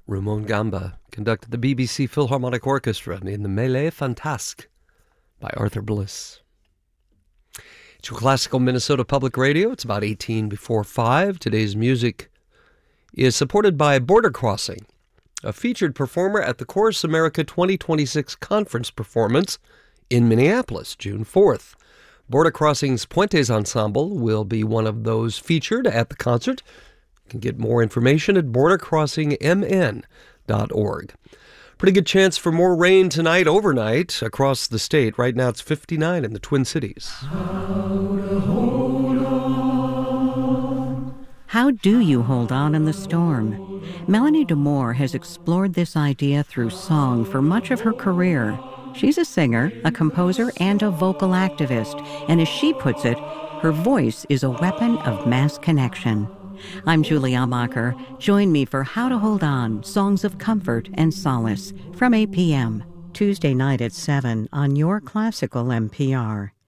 Ramon Gamba conducted the BBC Philharmonic Orchestra in the Mêlée Fantasque by Arthur Bliss. It's your classical Minnesota Public Radio. It's about 18 before 5. Today's music is supported by Border Crossing, a featured performer at the Chorus America 2026 conference performance in Minneapolis, June 4th. Border Crossing's Puentes Ensemble will be one of those featured at the concert. You can get more information at bordercrossingmn.org. Pretty good chance for more rain tonight, overnight, across the state. Right now it's 59 in the Twin Cities. How do you hold on in the storm? Melanie DeMore has explored this idea through song for much of her career. She's a singer, a composer, and a vocal activist, and as she puts it, her voice is a weapon of mass connection. I'm Julie Almacher. Join me for How to Hold On, Songs of Comfort and Solace from 8 p.m. Tuesday night at 7 on your classical NPR.